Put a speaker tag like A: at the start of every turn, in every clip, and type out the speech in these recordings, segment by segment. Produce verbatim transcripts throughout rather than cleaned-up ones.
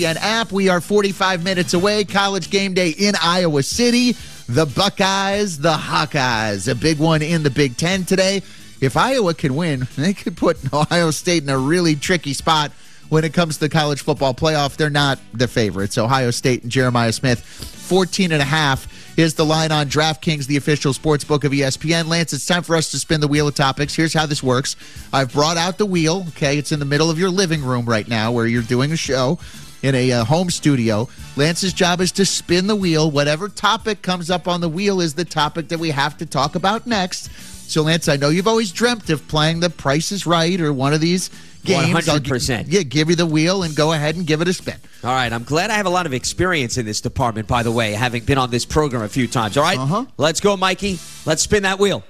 A: An app. We are forty-five minutes away. College game day in Iowa City. The Buckeyes, the Hawkeyes. A big one in the Big Ten today. If Iowa can win, they could put Ohio State in a really tricky spot when it comes to the college football playoff. They're not the favorites. Ohio State and Jeremiah Smith, fourteen and a half is the line on DraftKings, the official sports book of E S P N. Lance, it's time for us to spin the wheel of topics. Here's how this works. I've brought out the wheel. Okay, it's in the middle of your living room right now where you're doing a show in a uh, home studio. Lance's job is to spin the wheel. Whatever topic comes up on the wheel is the topic that we have to talk about next. So, Lance, I know you've always dreamt of playing The Price is Right or one of these games.
B: one hundred percent.
A: I'll, yeah, give you the wheel and go ahead and give it a spin.
B: All right, I'm glad I have a lot of experience in this department, by the way, having been on this program a few times. All right,
A: uh-huh.
B: Let's go, Mikey. Let's spin that wheel.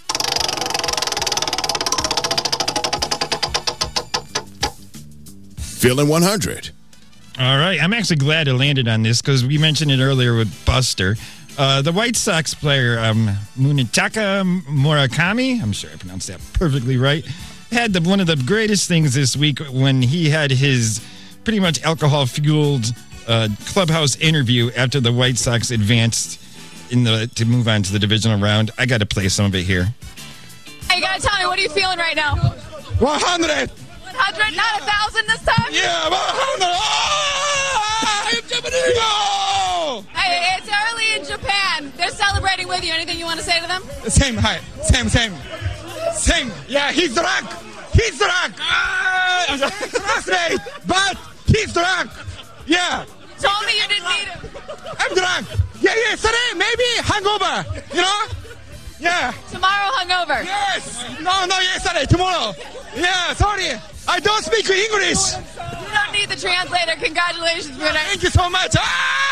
C: Feeling one hundred.
D: All right. I'm actually glad it landed on this because we mentioned it earlier with Buster. Uh, the White Sox player, um, Munetaka Murakami, I'm sure I pronounced that perfectly right, had the, one of the greatest things this week when he had his pretty much alcohol-fueled uh, clubhouse interview after the White Sox advanced in the to move on to the divisional round. I got to play some of it here.
E: Hey, you got to tell me, what are you feeling right now?
C: one hundred.
E: one hundred, not a thousand this time?
C: Yeah, one hundred. Oh, I'm Japanese. Oh!
E: Hey, it's early in Japan. They're celebrating with you. Anything you want to say to them?
C: Same, hi. Same, same. Same. Yeah, he's drunk. He's drunk. Ah, I'm frustrated, but he's drunk. Yeah.
E: You told me you didn't need him.
C: I'm drunk. Yeah, yeah, today, maybe hangover. You know? Yeah.
E: Tomorrow hungover.
C: Yes. No, no, yesterday, tomorrow. Yeah, sorry. I don't speak English.
E: You don't need the translator. Congratulations, Bruno.
C: Thank you so much. Ah!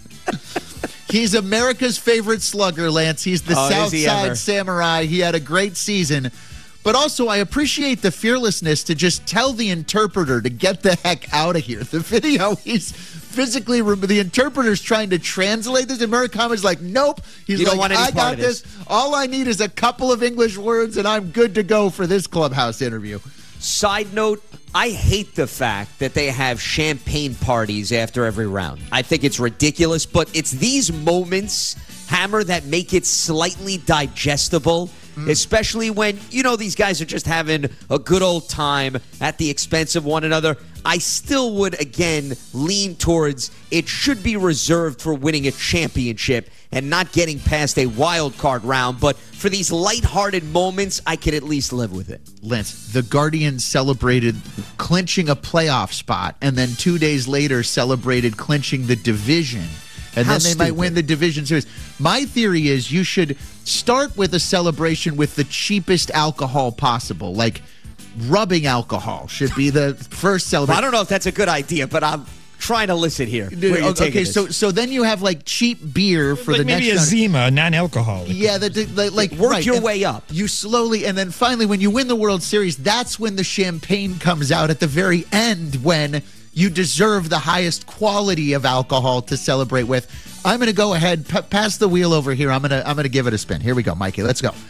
A: He's America's favorite slugger, Lance. He's the
B: Oh, is he
A: Southside
B: ever.
A: Samurai. He had a great season. But also, I appreciate the fearlessness to just tell the interpreter to get the heck out of here. The video, he's physically, the interpreter's trying to translate this. And Murakami's like, nope. He's
B: You don't
A: like,
B: want any
A: I
B: part
A: got
B: of this.
A: this. All I need is a couple of English words, and I'm good to go for this clubhouse interview.
B: Side note, I hate the fact that they have champagne parties after every round. I think it's ridiculous, but it's these moments, Hammer, that make it slightly digestible, mm. especially when, you know, these guys are just having a good old time at the expense of one another. I still would, again, lean towards it should be reserved for winning a championship and not getting past a wild card round. But for these lighthearted moments, I could at least live with it.
A: Lance, the Guardians celebrated clinching a playoff spot, and then two days later celebrated clinching the division. And
B: How
A: then they
B: stupid.
A: might win the division series. My theory is you should start with a celebration with the cheapest alcohol possible, like rubbing alcohol should be the first celebration.
B: I don't know if that's a good idea, but I'm trying to listen here. Where you're
A: Okay,
B: taking
A: so
B: this.
A: so then you have like cheap beer for
D: like
A: the
D: maybe
A: next
D: a Zima, non-alcoholic.
A: Yeah, the, the, the, like
B: Work
A: right,
B: your
A: and
B: way up.
A: You slowly, and then finally, when you win the World Series, that's when the champagne comes out at the very end, when you deserve the highest quality of alcohol to celebrate with. I'm going to go ahead, p- pass the wheel over here. I'm going to I'm going to give it a spin. Here we go, Mikey. Let's go.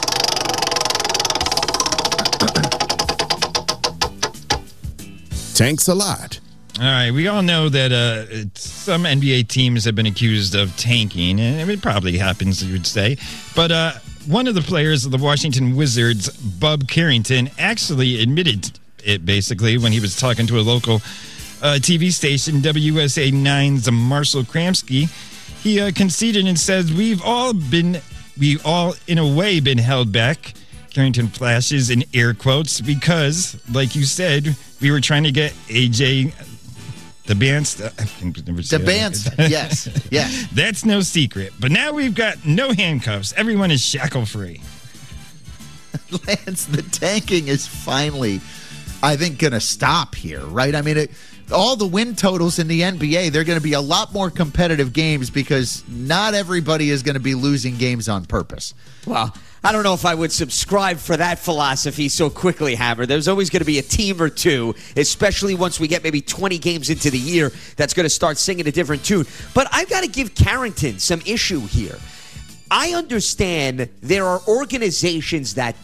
C: Thanks a lot.
D: All right, we all know that uh, it's- some N B A teams have been accused of tanking, and it probably happens, you would say. But uh, one of the players of the Washington Wizards, Bub Carrington, actually admitted it, basically, when he was talking to a local uh, T V station, W S A nine's Marshall Kramsky. He uh, conceded and says, we've all been, we all, in a way, been held back. Carrington flashes in air quotes because, like you said, we were trying to get A J the Bance. I think never
A: The Bance, yes, yes.
D: That's no secret. But now we've got no handcuffs. Everyone is shackle free.
A: Lance, the tanking is finally, I think, going to stop here, right? I mean, it, all the win totals in the N B A, they're going to be a lot more competitive games because not everybody is going to be losing games on purpose.
B: Well, I don't know if I would subscribe for that philosophy so quickly, Hammer. There's always going to be a team or two, especially once we get maybe twenty games into the year, that's going to start singing a different tune. But I've got to give Carrington some issue here. I understand there are organizations that tank.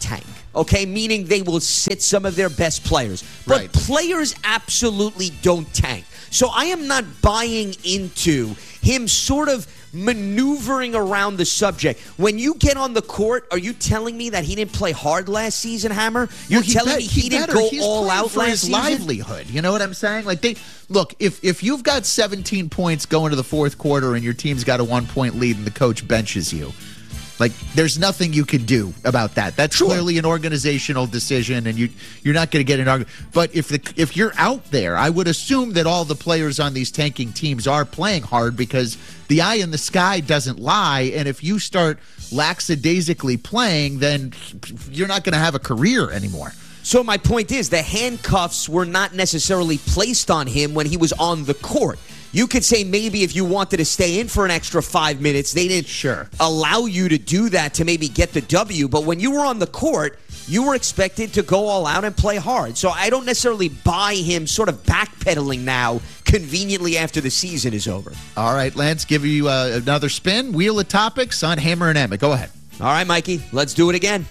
B: okay, meaning they will sit some of their best players. But
A: Right.
B: players absolutely don't tank. So I am not buying into him sort of maneuvering around the subject. When you get on the court, are you telling me that he didn't play hard last season, Hammer? You're
A: Well, he
B: telling
A: bet-
B: me he, didn't
A: better.
B: go
A: He's
B: all
A: playing
B: out
A: for
B: last
A: his
B: season?
A: livelihood. You know what I'm saying? Like they look, if if you've got seventeen points going to the fourth quarter and your team's got a one point lead and the coach benches you, like there's nothing you can do about that. That's clearly an organizational decision, and you you're not going to get an argument. But if the if you're out there, I would assume that all the players on these tanking teams are playing hard because the eye in the sky doesn't lie. And if you start lackadaisically playing, then you're not going to have a career anymore.
B: So my point is the handcuffs were not necessarily placed on him when he was on the court. You could say maybe if you wanted to stay in for an extra five minutes, they didn't
A: Sure.
B: allow you to do that to maybe get the W. But when you were on the court, you were expected to go all out and play hard. So I don't necessarily buy him sort of backpedaling now conveniently after the season is over.
A: All right, Lance, give you uh, another spin. Wheel of topics on Hammer and Emmett. Go ahead.
B: All right, Mikey, let's do it again.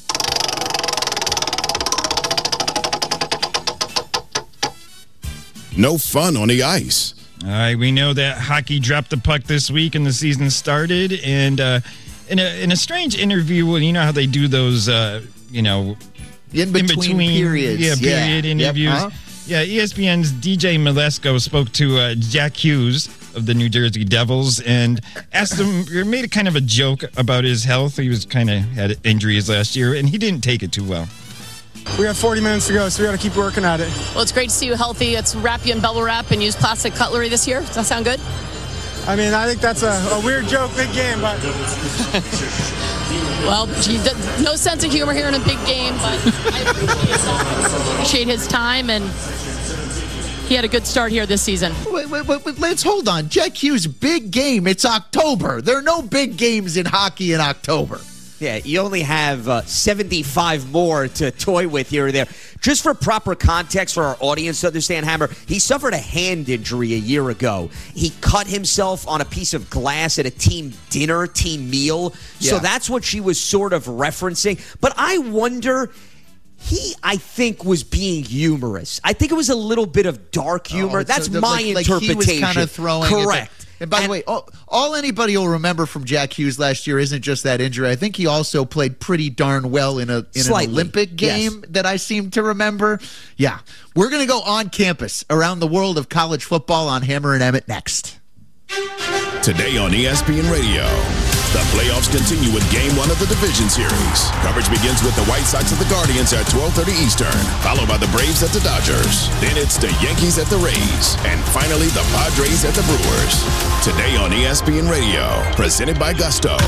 F: No fun on the ice.
D: All right, we know that hockey dropped the puck this week and the season started. And uh, in a in a strange interview, well, you know how they do those, uh, you know,
A: In between, periods.
D: yeah, period
A: Yep,
D: interviews.
A: huh?
D: Yeah, E S P N's D J Malesko spoke to uh, Jack Hughes of the New Jersey Devils and asked him, or made a kind of a joke about his health. He was kind of had injuries last year, and he didn't take it too well.
G: We have forty minutes to go, so we got to keep working at it.
E: Well, it's great to see you healthy. Let's wrap you in bubble wrap and use plastic cutlery this year. Does that sound good?
G: I mean, I think that's a, a weird joke, big game, but
E: Well, gee, th- no sense of humor here in a big game, but I appreciate, uh, appreciate his time, and he had a good start here this season.
A: Wait, wait, wait, wait, let's hold on. Jack Hughes, big game. It's October. There are no big games in hockey in October.
B: Yeah, you only have uh, seventy-five more to toy with here or there. Just for proper context for our audience to understand, Hammer, he suffered a hand injury a year ago. He cut himself on a piece of glass at a team dinner, team meal. So
A: Yeah.
B: that's what she was sort of referencing. But I wonder... He, I think, was being humorous. I think it was a little bit of dark humor.
A: Oh,
B: That's
A: so the-
B: my
A: like, like
B: interpretation.
A: He was kind of throwing it-
B: Correct.
A: And by the
B: And-
A: way, all, all anybody will remember from Jack Hughes last year isn't just that injury. I think he also played pretty darn well in a in
B: Slightly,
A: an Olympic game
B: yes.
A: that I seem to remember. Yeah, we're gonna go on campus around the world of college football on Hammer and Emmett next.
F: Today on E S P N Radio, the playoffs continue with Game One of the Division Series. Coverage begins with the White Sox at the Guardians at twelve thirty Eastern, followed by the Braves at the Dodgers. Then it's the Yankees at the Rays, and finally the Padres at the Brewers. Today on E S P N Radio, presented by Gusto.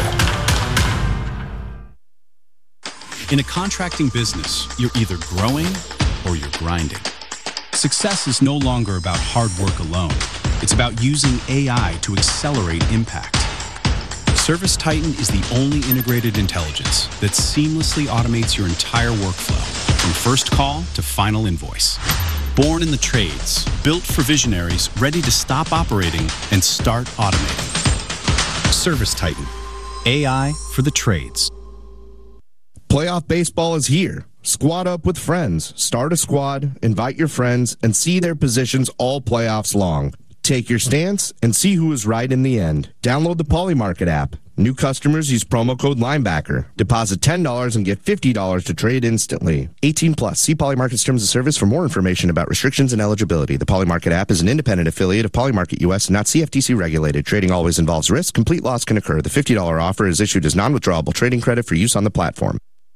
H: In a contracting business, you're either growing or you're grinding. Success is no longer about hard work alone. It's about using A I to accelerate impact. Service Titan is the only integrated intelligence that seamlessly automates your entire workflow, from first call to final invoice. Born in the trades, built for visionaries ready to stop operating and start automating. Service Titan, A I for the trades.
I: Playoff baseball is here. Squad up with friends. Start a squad, invite your friends, and see their positions all playoffs long. Take your stance and see who is right in the end. Download the Polymarket app. New customers use promo code Linebacker. Deposit ten dollars and get fifty dollars to trade instantly. eighteen plus. See Polymarket's terms of service for more information about restrictions and eligibility. The Polymarket app is an independent affiliate of Polymarket U S and not C F T C regulated. Trading always involves risk. Complete loss can occur. The fifty dollars offer is issued as non-withdrawable trading credit for use on the platform.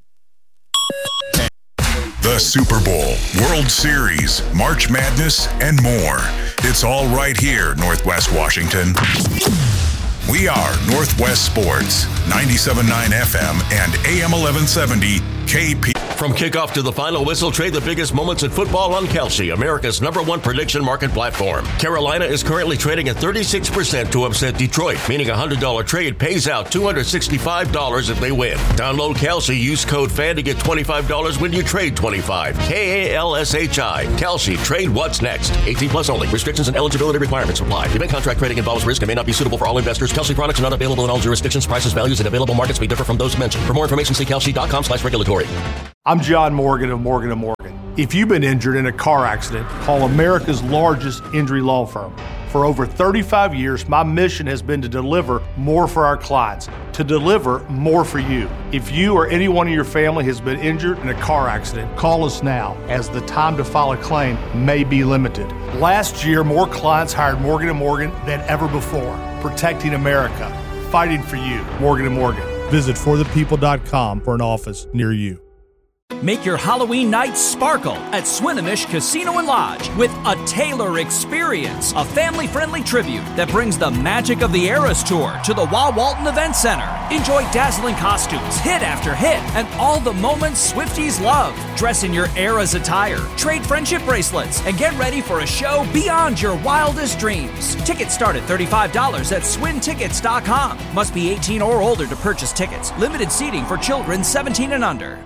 J: The Super Bowl, World Series, March Madness, and more. It's all right here, Northwest Washington. We are Northwest Sports, ninety-seven point nine F M and A M eleven seventy K P.
K: From kickoff to the final whistle, trade the biggest moments in football on Kelsey, America's number one prediction market platform. Carolina is currently trading at thirty-six percent to upset Detroit, meaning a one hundred dollars trade pays out two hundred sixty-five dollars if they win. Download Kelsey, use code FAN to get twenty-five dollars when you trade twenty-five dollars. K A L S H I. Kelsey, trade what's next. eighteen plus only. Restrictions and eligibility requirements apply. Event contract trading involves risk and may not be suitable for all investors. Kelsey products are not available in all jurisdictions. Prices, values, and available markets may differ from those mentioned. For more information, see kelsey dot com slash regulatory.
L: I'm John Morgan of Morgan and Morgan. If you've been injured in a car accident, call America's largest injury law firm. For over thirty-five years, my mission has been to deliver more for our clients, to deliver more for you. If you or anyone in your family has been injured in a car accident, call us now, as the time to file a claim may be limited. Last year, more clients hired Morgan and Morgan than ever before, protecting America, fighting for you. Morgan and Morgan. Visit for the people dot com for an office near you.
M: Make your Halloween night sparkle at Swinomish Casino and Lodge with a Taylor Experience, a family-friendly tribute that brings the magic of the Eras Tour to the Wah Walton Event Center. Enjoy dazzling costumes, hit after hit, and all the moments Swifties love. Dress in your Eras attire, trade friendship bracelets, and get ready for a show beyond your wildest dreams. Tickets start at thirty-five dollars at swin tickets dot com. Must be eighteen or older to purchase tickets. Limited seating for children seventeen and under.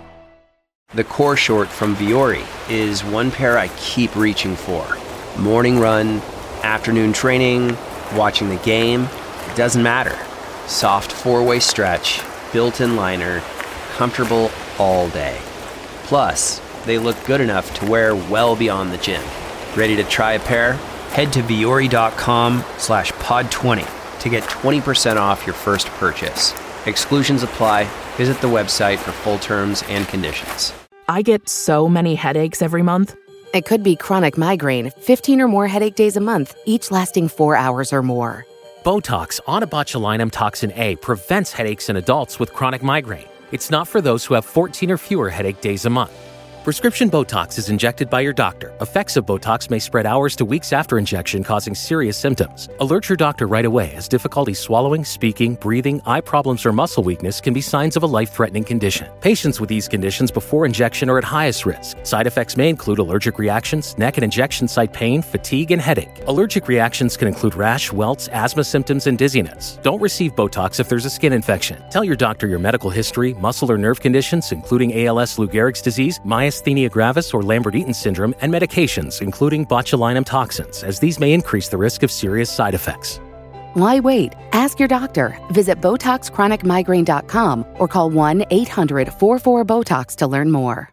N: The core short from Vuori is one pair I keep reaching for. Morning run, afternoon training, watching the game, it doesn't matter. Soft four-way stretch, built-in liner, comfortable all day. Plus, they look good enough to wear well beyond the gym. Ready to try a pair? Head to vuori.com slash pod 20 to get twenty percent off your first purchase. Exclusions apply. Visit the website for full terms and conditions.
O: I get so many headaches every month.
P: It could be chronic migraine, fifteen or more headache days a month, each lasting four hours or more.
Q: Botox, onabotulinum toxin A, prevents headaches in adults with chronic migraine. It's not for those who have fourteen or fewer headache days a month. Prescription Botox is injected by your doctor. Effects of Botox may spread hours to weeks after injection, causing serious symptoms. Alert your doctor right away, as difficulty swallowing, speaking, breathing, eye problems, or muscle weakness can be signs of a life-threatening condition. Patients with these conditions before injection are at highest risk. Side effects may include allergic reactions, neck and injection site pain, fatigue, and headache. Allergic reactions can include rash, welts, asthma symptoms, and dizziness. Don't receive Botox if there's a skin infection. Tell your doctor your medical history, muscle or nerve conditions, including A L S, Lou Gehrig's disease, myasthenia gravis, or Lambert-Eaton syndrome, and medications, including botulinum toxins, as these may increase the risk of serious side effects.
P: Why wait? Ask your doctor. Visit Botox Chronic Migraine dot com or call one eight hundred four four BOTOX to learn more.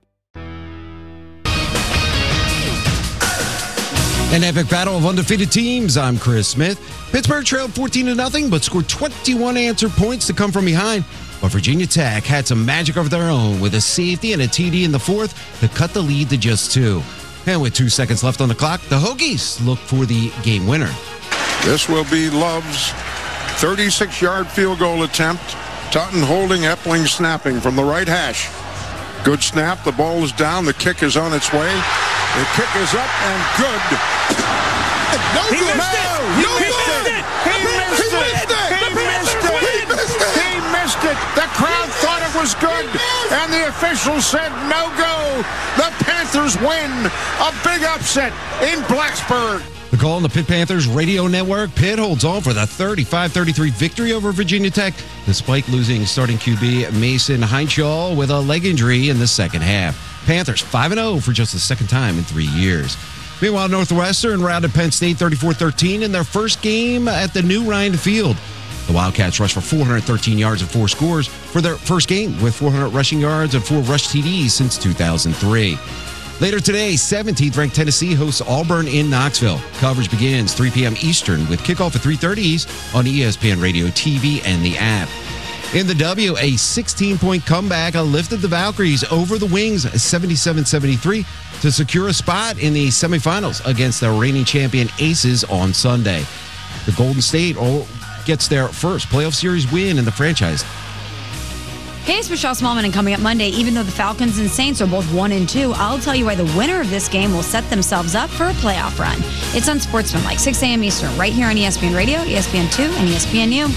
R: An epic battle of undefeated teams. I'm Chris Smith. Pittsburgh trailed fourteen to nothing, but scored twenty-one answered points to come from behind. But Virginia Tech had some magic of their own with a safety and a T D in the fourth to cut the lead to just two. And with two seconds left on the clock, the Hokies look for the game winner.
S: This will be Love's thirty-six-yard field goal attempt. Tutton holding, Epling snapping from the right hash. Good snap. The ball is down. The kick is on its way. The kick is up and good. No
C: He
S: good.
C: missed it.
S: No,
C: He
S: no
C: missed
S: good.
C: it.
S: He missed it. He missed it. He missed it. He missed it. The crowd thought it was good, and the officials said no go. The Panthers win. A big upset in Blacksburg.
R: The call on the Pitt Panthers radio network. Pitt holds on for the thirty-five thirty-three victory over Virginia Tech, despite losing starting Q B Mason Heinschel with a leg injury in the second half. Panthers five and oh for just the second time in three years. Meanwhile, Northwestern routed Penn State thirty-four thirteen in their first game at the new Ryan Field. The Wildcats rushed for four hundred thirteen yards and four scores for their first game, with four hundred rushing yards and four rush T Ds since two thousand three. Later today, seventeenth ranked Tennessee hosts Auburn in Knoxville. Coverage begins three p.m. Eastern with kickoff at three thirty East on E S P N Radio, T V, and the app. In the W, a sixteen-point comeback lifted the Valkyries over the Wings seventy-seven seventy-three to secure a spot in the semifinals against the reigning champion Aces on Sunday. The Golden State gets their first playoff series win in the franchise.
T: Hey, it's Michelle Smallman, and coming up Monday, even though the Falcons and Saints are both one and two, I'll tell you why the winner of this game will set themselves up for a playoff run. It's on Sportsmanlike, six a.m. Eastern, right here on E S P N Radio, E S P N two, and E S P N U.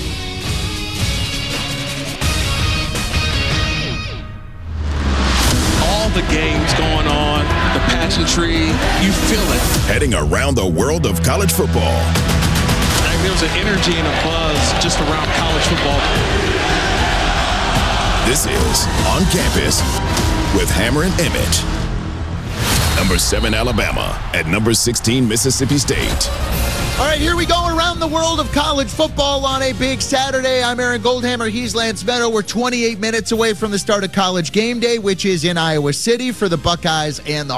U: All the games going on, the pageantry, you feel it.
F: Heading around the world of college football.
U: I mean, there's an energy and a buzz just around college football.
F: This is On Campus with Hammer and Emmett. Number seven, Alabama, at number sixteen, Mississippi State.
A: All right, here we go around the world of college football on a big Saturday. I'm Aaron Goldhammer. He's Lance Meadow. We're twenty-eight minutes away from the start of College Game Day, which is in Iowa City for the Buckeyes and the